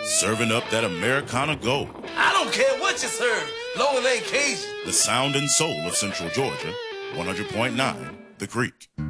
Serving up that Americana Gold. I don't care what you serve, long as it ain't Cajun. The sound and soul of Central Georgia, 100.9 The Creek.